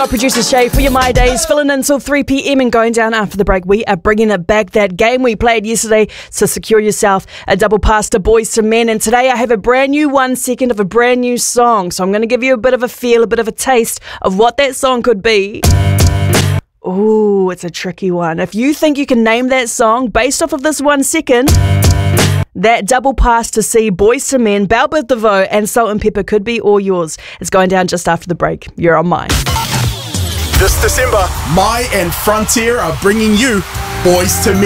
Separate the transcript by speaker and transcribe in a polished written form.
Speaker 1: got producer Shay for your My Days, filling in till 3 p.m. and going down after the break. We are bringing it back, that game we played yesterday, so secure yourself a double pass to Boys to Men. And today I have a brand new 1 second of a brand new song. So I'm going to give you a bit of a feel, a bit of a taste of what that song could be. Ooh, it's a tricky one. If you think you can name that song based off of this 1 second, that double pass to see Boys to Men, Balbert DeVoe and Salt and Pepper could be all yours. It's going down just after the break. You're on mine.
Speaker 2: This December, My and Frontier are bringing you Boys to Men.